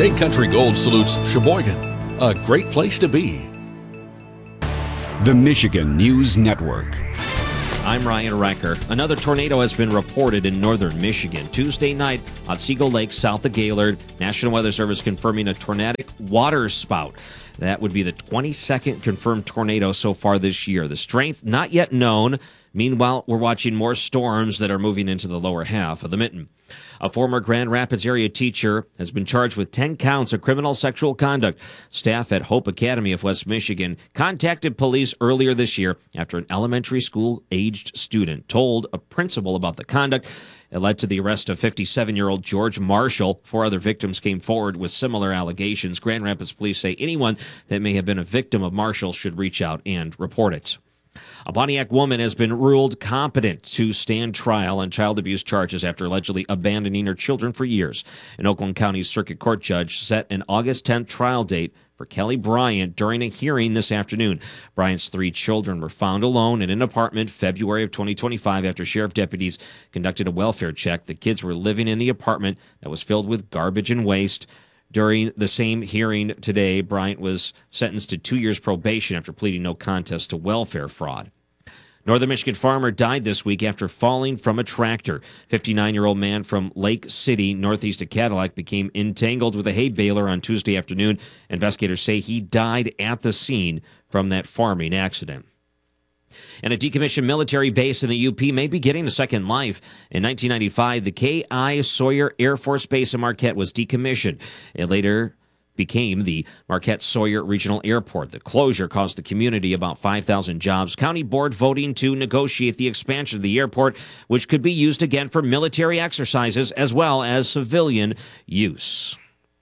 Big Country Gold salutes Sheboygan, a great place to be. The Michigan News Network. I'm Ryan Recker. Another tornado has been reported in northern Michigan. Tuesday night, Otsego Lake, south of Gaylord. National Weather Service confirming a tornadic water spout. That would be the 22nd confirmed tornado so far this year. The strength not yet known. Meanwhile, we're watching more storms that are moving into the lower half of the mitten. A former Grand Rapids area teacher has been charged with 10 counts of criminal sexual conduct. Staff at Hope Academy of West Michigan contacted police earlier this year after an elementary school-aged student told a principal about the conduct. It led to the arrest of 57-year-old George Marshall. 4 other victims came forward with similar allegations. Grand Rapids police say anyone that may have been a victim of Marshall should reach out and report it. A Pontiac woman has been ruled competent to stand trial on child abuse charges after allegedly abandoning her children for years. An Oakland County Circuit Court judge set an August 10th trial date for Kelly Bryant during a hearing this afternoon. Bryant's 3 children were found alone in an apartment February of 2025 after sheriff deputies conducted a welfare check. The kids were living in the apartment that was filled with garbage and waste. During the same hearing today, Bryant was sentenced to 2 years probation after pleading no contest to welfare fraud. Northern Michigan farmer died this week after falling from a tractor. 59-year-old man from Lake City, northeast of Cadillac, became entangled with a hay baler on Tuesday afternoon. Investigators say he died at the scene from that farming accident. And a decommissioned military base in the UP may be getting a second life. In 1995, the K.I. Sawyer Air Force Base in Marquette was decommissioned. It later became the Marquette Sawyer Regional Airport. The closure cost the community about 5,000 jobs. County board voting to negotiate the expansion of the airport, which could be used again for military exercises as well as civilian use.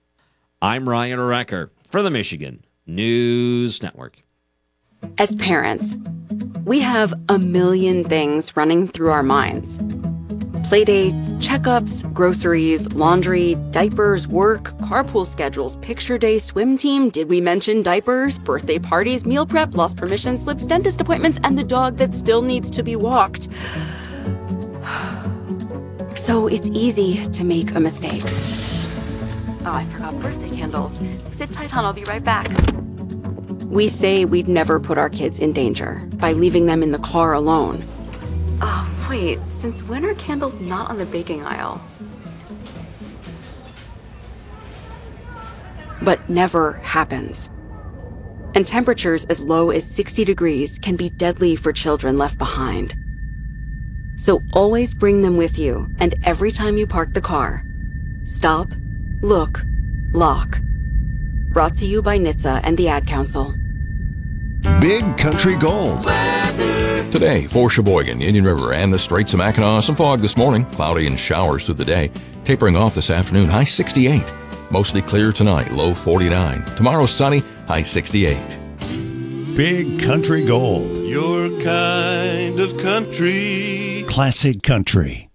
I'm Ryan Recker for the Michigan News Network. As parents, we have a million things running through our minds. Playdates, checkups, groceries, laundry, diapers, work, carpool schedules, picture day, swim team, did we mention diapers, birthday parties, meal prep, lost permission slips, dentist appointments, and the dog that still needs to be walked. So it's easy to make a mistake. Oh, I forgot birthday candles. Sit tight, hon, I'll be right back. We say we'd never put our kids in danger by leaving them in the car alone. Oh, wait, since when are candles not on the baking aisle? But never happens. And temperatures as low as 60 degrees can be deadly for children left behind. So always bring them with you, and every time you park the car, stop, look, lock. Brought to you by NHTSA and the Ad Council. Big Country Gold. Today, for Sheboygan, Indian River, and the Straits of Mackinac, some fog this morning, cloudy and showers through the day. Tapering off this afternoon, high 68. Mostly clear tonight, low 49. Tomorrow, sunny, high 68. Big Country Gold. Your kind of country. Classic country.